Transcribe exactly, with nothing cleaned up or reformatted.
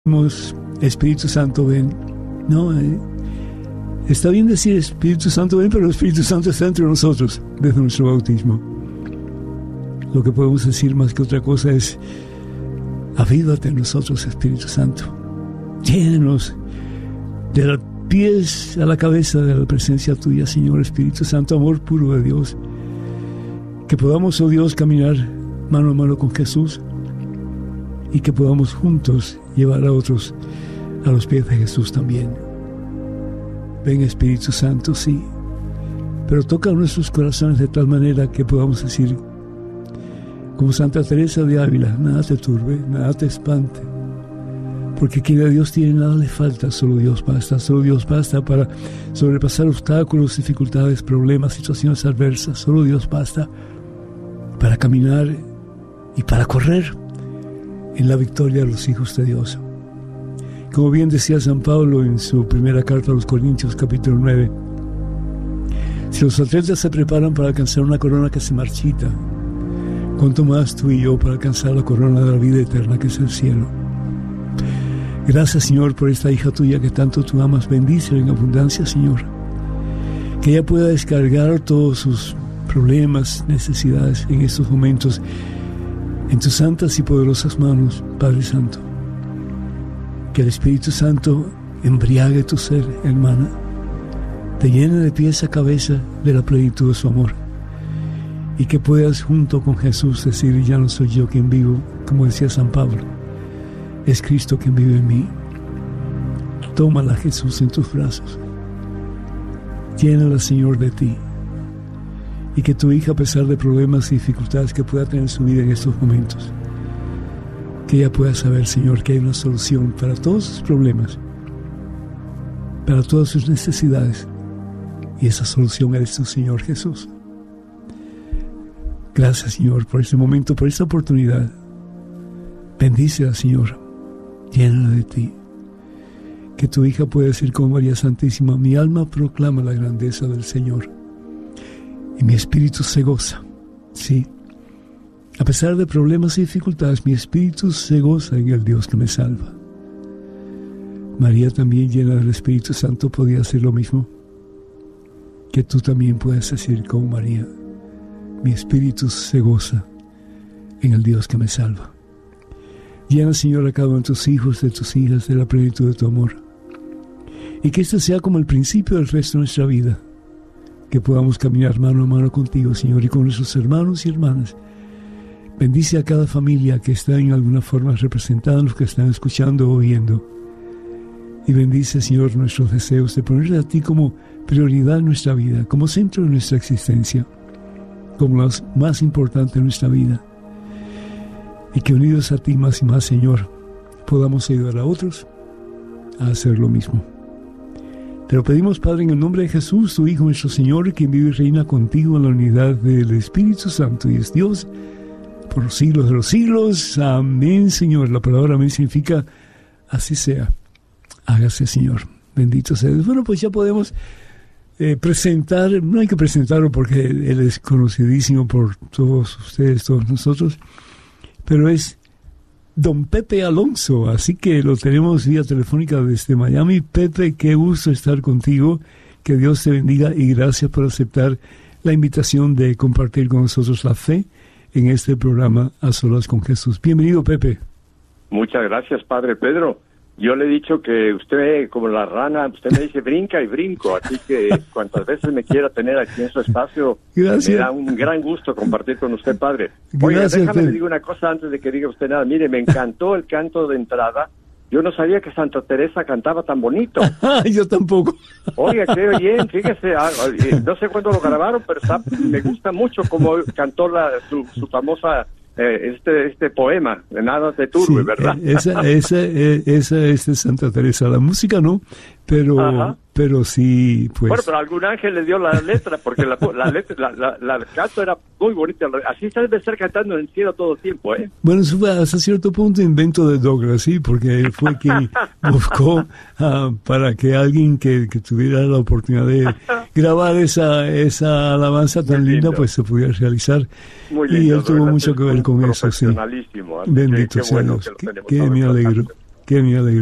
Espíritu Santo, ven. No, eh, está bien decir Espíritu Santo, ven, pero el Espíritu Santo está entre nosotros desde nuestro bautismo. Lo que podemos decir más que otra cosa es: avívate en nosotros, Espíritu Santo. Llénanos de los pies a la cabeza de la presencia tuya, Señor Espíritu Santo, amor puro de Dios. Que podamos, oh Dios, caminar mano a mano con Jesús y que podamos juntos llevar a otros a los pies de Jesús también. Ven, Espíritu Santo, sí, pero toca nuestros corazones de tal manera que podamos decir, como Santa Teresa de Ávila: nada te turbe, nada te espante, porque quien a Dios tiene nada le falta, solo Dios basta, solo Dios basta para sobrepasar obstáculos, dificultades, problemas, situaciones adversas, solo Dios basta para caminar y para correr en la victoria de los hijos de Dios. Como bien decía San Pablo en su primera carta a los Corintios, capítulo nueve, si los atletas se preparan para alcanzar una corona que se marchita, cuánto más tú y yo para alcanzar la corona de la vida eterna que es el cielo. Gracias, Señor, por esta hija tuya que tanto tú amas. Bendícela en abundancia, Señor, que ella pueda descargar todos sus problemas, necesidades en estos momentos en tus santas y poderosas manos, Padre Santo. Que el Espíritu Santo embriague tu ser, hermana, te llene de pies a cabeza de la plenitud de su amor, y que puedas junto con Jesús decir: ya no soy yo quien vivo, como decía San Pablo, es Cristo quien vive en mí. Tómala, Jesús, en tus brazos, llénala, Señor, de ti, y que tu hija, a pesar de problemas y dificultades que pueda tener en su vida en estos momentos, que ella pueda saber, Señor, que hay una solución para todos sus problemas, para todas sus necesidades, y esa solución eres tú, Señor Jesús. Gracias, Señor, por este momento, por esta oportunidad. Bendícela, Señor, llénala de ti, que tu hija pueda decir como María Santísima: mi alma proclama la grandeza del Señor, y mi espíritu se goza. Sí, a pesar de problemas y dificultades, mi espíritu se goza en el Dios que me salva. María, también llena del Espíritu Santo, podía hacer lo mismo. Que tú también puedas decir como María: mi espíritu se goza en el Dios que me salva. Llena, Señor, a cada uno de tus hijos, de tus hijas, de la plenitud de tu amor. Y que este sea como el principio del resto de nuestra vida. Que podamos caminar mano a mano contigo, Señor, y con nuestros hermanos y hermanas. Bendice a cada familia que está en alguna forma representada, los que están escuchando o oyendo. Y bendice, Señor, nuestros deseos de ponerle a ti como prioridad en nuestra vida, como centro de nuestra existencia, como lo más importante de nuestra vida. Y que unidos a ti más y más, Señor, podamos ayudar a otros a hacer lo mismo. Te lo pedimos, Padre, en el nombre de Jesús, tu Hijo, nuestro Señor, quien vive y reina contigo en la unidad del Espíritu Santo y es Dios por los siglos de los siglos. Amén, Señor. La palabra amén significa así sea. Hágase, Señor. Bendito sea Dios. Bueno, pues ya podemos eh, presentar, no hay que presentarlo porque Él es conocidísimo por todos ustedes, todos nosotros, pero es Don Pepe Alonso, así que lo tenemos vía telefónica desde Miami. Pepe, qué gusto estar contigo, que Dios te bendiga y gracias por aceptar la invitación de compartir con nosotros la fe en este programa A Solas con Jesús. Bienvenido, Pepe. Muchas gracias, Padre Pedro. Yo le he dicho que usted, como la rana, usted me dice brinca y brinco, así que cuantas veces me quiera tener aquí en su espacio, gracias. Me da un gran gusto compartir con usted, Padre. Oiga, déjame le digo una cosa antes de que diga usted nada. Mire, me encantó el canto de entrada. Yo no sabía que Santa Teresa cantaba tan bonito. Yo tampoco. Oiga, qué bien, fíjese, no sé cuándo lo grabaron, pero está, me gusta mucho cómo cantó la, su, su famosa... Eh, este este poema, de nada te turbe, sí, ¿verdad? Esa, esa, esa es de Santa Teresa, la música no, pero Ajá. pero sí, pues... Bueno, pero algún ángel le dio la letra, porque la, la letra, la, la, la, la canto era muy bonita, así se debe estar cantando en el cielo todo el tiempo, ¿eh? Bueno, eso fue hasta cierto punto invento de Douglas, sí, porque él fue quien buscó uh, para que alguien que, que tuviera la oportunidad de grabar esa, esa alabanza tan linda, pues se pudiera realizar. Muy lindo, y él tuvo mucho que ver con eso, sí. ¿eh? Bendito qué, qué sea bueno Dios, que, que, que me alegro, que me alegra.